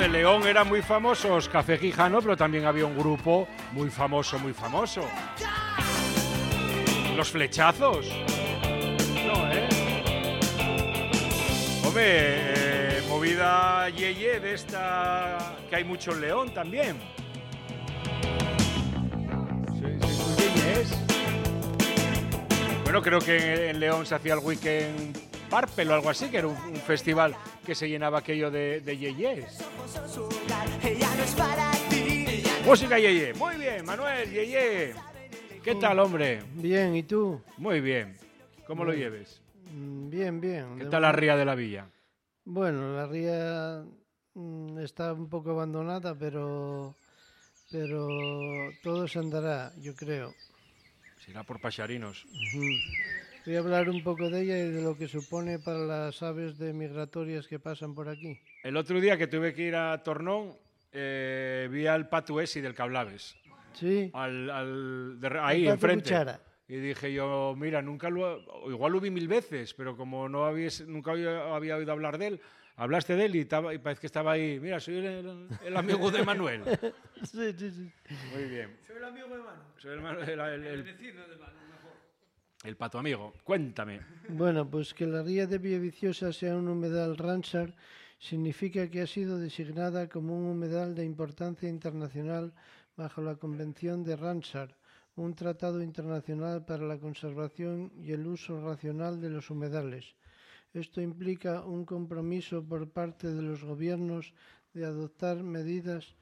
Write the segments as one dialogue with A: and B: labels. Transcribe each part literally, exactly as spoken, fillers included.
A: de León eran muy famosos Café Quijano, pero también había un grupo muy famoso, muy famoso. Los Flechazos. No, ¿eh? Hombre, eh, movida yeye de esta que hay mucho en León también. Sí, sí, muy yeyes. Bueno, creo que en León se hacía el Weekend Parpel o algo así, que era un, un festival que se llenaba aquello de, de yeyes. Música yeye. Muy bien, Manuel, yeye. ¿Qué tal, hombre?
B: Bien, ¿y tú?
A: Muy bien. ¿Cómo
B: Bien.
A: lo lleves?
B: Bien, bien.
A: ¿Qué
B: De
A: tal la
B: momento-
A: ría de la villa?
B: Bueno, la ría mm, está un poco abandonada, pero, pero todo se andará, yo creo.
A: Será por paxarinos.
B: Ujú. Voy a hablar un poco de ella y de lo que supone para las aves de migratorias que pasan por aquí.
A: El otro día que tuve que ir a Tornón, eh, vi al Patuesi del Cablaves.
B: Sí,
A: Al, al- de-
B: el
A: ahí,
B: pato
A: enfrente.
B: cuchara.
A: Y dije yo, mira, nunca lo, o igual lo vi mil veces, pero como no habías, nunca había, había oído hablar de él, hablaste de él y, estaba, y parece que estaba ahí. Mira, soy el, el- el amigo de Manuel.
B: Sí, sí, sí.
A: Muy bien.
C: Soy el amigo de Manu.
A: Soy el, Manu- el- el-
C: El
A: el-
C: vecino de Manu, mejor.
A: el pato amigo. Cuéntame.
B: Bueno, pues que la ría de Villaviciosa sea un humedal Ramsar significa que ha sido designada como un humedal de importancia internacional bajo la Convención de Ramsar, un tratado internacional para la conservación y el uso racional de los humedales. Esto implica un compromiso por parte de los gobiernos de adoptar medidas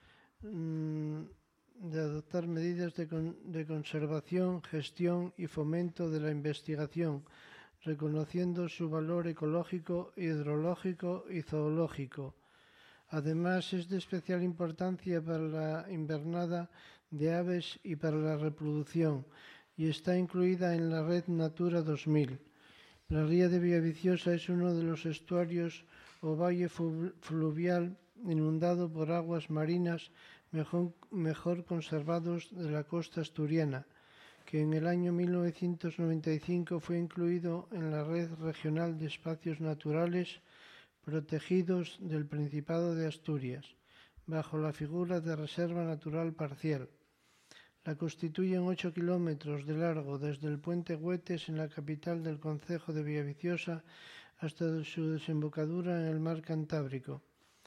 B: mm, de adoptar medidas de, con- de conservación, gestión y fomento de la investigación, reconociendo su valor ecológico, hidrológico y zoológico. Además, es de especial importancia para la invernada de aves y para la reproducción, y está incluida en la red Natura dos mil. La ría de Villaviciosa es uno de los estuarios o valle flu- fluvial inundado por aguas marinas mejor, mejor conservados de la costa asturiana, que en el año mil novecientos noventa y cinco fue incluido en la Red Regional de Espacios Naturales Protegidos del Principado de Asturias, bajo la figura de Reserva Natural Parcial. La constituyen ocho kilómetros de largo desde el puente Güetes en la capital del concejo de Villaviciosa hasta su desembocadura en el mar Cantábrico.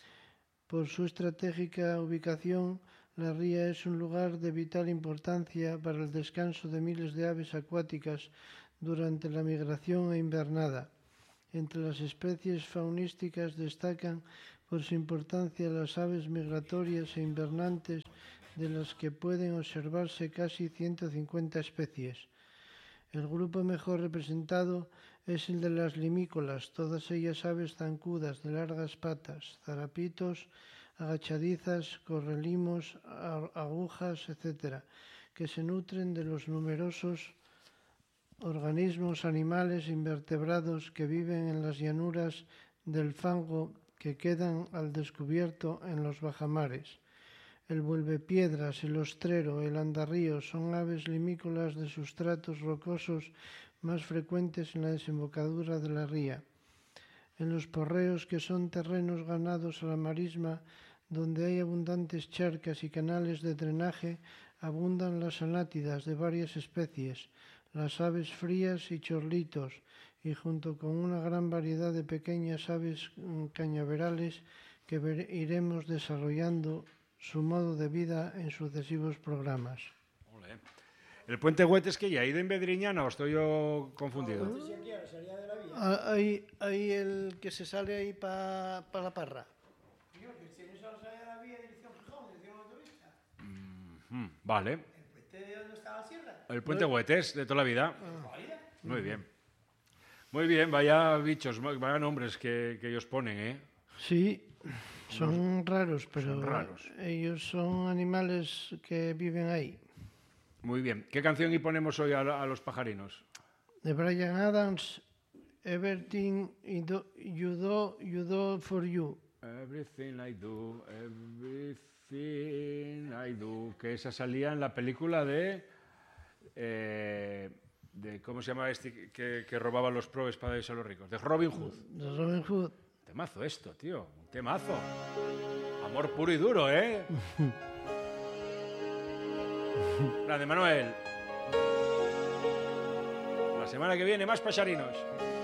B: Por su estratégica ubicación, la ría es un lugar de vital importancia para el descanso de miles de aves acuáticas durante la migración e invernada. Entre las especies faunísticas destacan por su importancia las aves migratorias e invernantes, de las que pueden observarse casi ciento cincuenta especies. El grupo mejor representado es el de las limícolas, todas ellas aves zancudas de largas patas, zarapitos, agachadizas, correlimos, agujas, etcétera, que se nutren de los numerosos organismos animales invertebrados que viven en las llanuras del fango que quedan al descubierto en los bajamares. El vuelvepiedras, el ostrero, el andarrío son aves limícolas de sustratos rocosos más frecuentes en la desembocadura de la ría. En los porreos, que son terrenos ganados a la marisma, donde hay abundantes charcas y canales de drenaje, abundan las anátidas de varias especies, las aves frías y chorlitos, y junto con una gran variedad de pequeñas aves cañaverales que ver- iremos desarrollando su modo de vida en sucesivos programas.
A: Ole. El puente Güetes que ya ha ido en Bedriñana o estoy yo confundido.
B: Ah, Hay, hay el que se sale ahí para pa la parra.
A: Mm, vale.
C: ¿Dónde está la sierra?
A: El puente Güetes de toda la vida. Muy bien. Muy bien, vaya bichos, vaya nombres que, que ellos ponen, ¿eh?
B: Sí, son raros, pero
A: son raros.
B: ellos son animales que viven ahí.
A: Muy bien. ¿Qué canción y ponemos hoy a, a los pajarinos?
B: De Bryan Adams, Everything You Do, You Do For You.
A: Everything I do, everything I do. Que esa salía en la película de... Eh, de ¿cómo se llama este que, que robaba los probes para irse a los ricos? De Robin Hood.
B: De Robin Hood.
A: Temazo esto, tío. Un temazo. Amor puro y duro, ¿eh? Grande, Manuel. La semana que viene, más pacharinos.